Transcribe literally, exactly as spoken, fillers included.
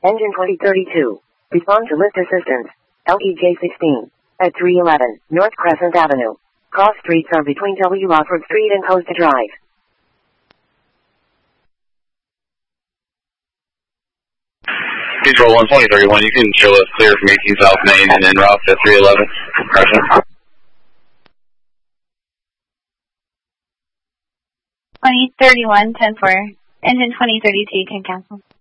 Engine twenty thirty-two. Respond to lift assistance. L E J sixteen. At three eleven North Crescent Avenue. Cross streets are between W. Rockford Street and Costa Drive. Control one twenty thirty-one, you can show us clear from eighteen South Main and then route to three eleven Crescent. twenty thirty-one, ten four. Engine twenty thirty-two, you can cancel.